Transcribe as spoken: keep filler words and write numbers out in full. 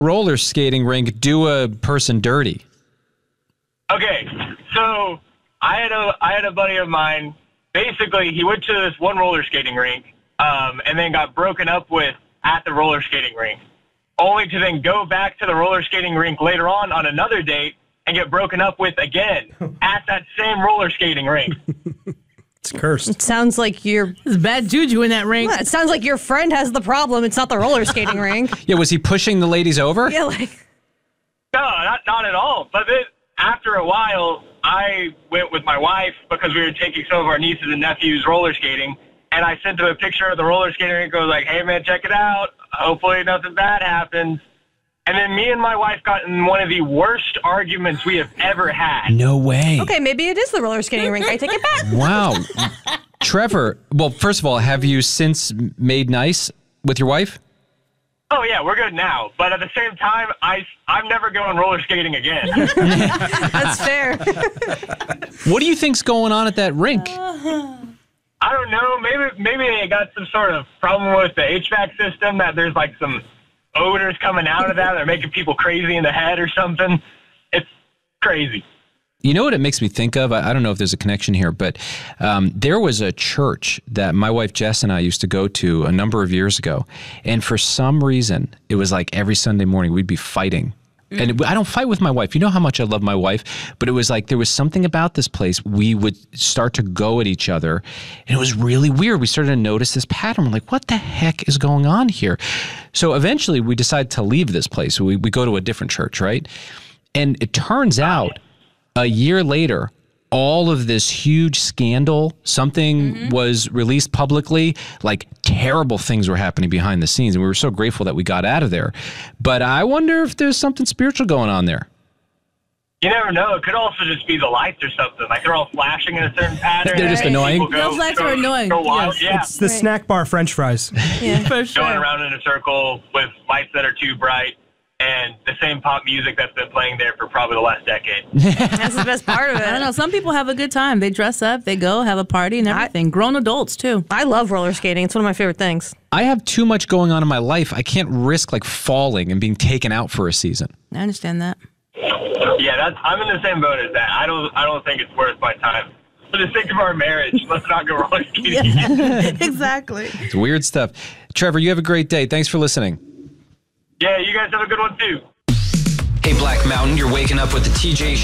roller skating rink do a person dirty? Okay, so I had a I had a buddy of mine. Basically, he went to this one roller skating rink, um, and then got broken up with at the roller skating rink, only to then go back to the roller skating rink later on on another date and get broken up with again at that same roller skating rink. It's cursed. It sounds like you're... There's bad juju in that rink. Well, it sounds like your friend has the problem. It's not the roller skating rink. Yeah, was he pushing the ladies over? Yeah, like... No, not, not at all. But then after a while, I went with my wife because we were taking some of our nieces and nephews roller skating, and I sent them a picture of the roller skating rink. I was like, hey, man, check it out. Hopefully nothing bad happens. And then me and my wife got in one of the worst arguments we have ever had. No way. Okay, maybe it is the roller skating rink. I take it back. Wow. Trevor, well, first of all, have you since made nice with your wife? Oh, yeah, we're good now. But at the same time, I, I'm never going roller skating again. That's fair. What do you think's going on at that rink? I don't know. Maybe maybe they got some sort of problem with the H V A C system, that there's like some odors coming out of that. They're making people crazy in the head or something. It's crazy. You know what it makes me think of? I, I don't know if there's a connection here, but um, there was a church that my wife Jess and I used to go to a number of years ago. And for some reason, it was like every Sunday morning we'd be fighting. And it, I don't fight with my wife. You know how much I love my wife. But it was like there was something about this place. We would start to go at each other. And it was really weird. We started to notice this pattern. We're like, what the heck is going on here? So eventually we decided to leave this place. We, we go to a different church, right? And it turns out a year later, all of this huge scandal, something mm-hmm. was released publicly, like terrible things were happening behind the scenes. And we were so grateful that we got out of there. But I wonder if there's something spiritual going on there. You never know. It could also just be the lights or something. Like they're all flashing in a certain pattern. They're just annoying. Go, Those lights go, are annoying. Go wild. Yes. Yeah. It's the Right. snack bar French fries. Yeah, For sure. Going around in a circle with lights that are too bright and the same pop music that's been playing there for probably the last decade. That's the best part of it. I don't know. Some people have a good time. They dress up, they go, have a party and everything. Grown adults, too. I love roller skating. It's one of my favorite things. I have too much going on in my life. I can't risk like falling and being taken out for a season. I understand that. Yeah, that's, I'm in the same boat as that. I don't I don't think it's worth my time. For the sake of our marriage, let's not go roller skating. Yeah, exactly. It's weird stuff. Trevor, you have a great day. Thanks for listening. Yeah, you guys have a good one, too. Hey, Black Mountain, you're waking up with the T J